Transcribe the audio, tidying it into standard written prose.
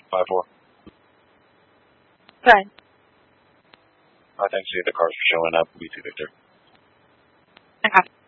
5-4. Go ahead. Thanks to the cars for showing up. B2 Victor. Okay.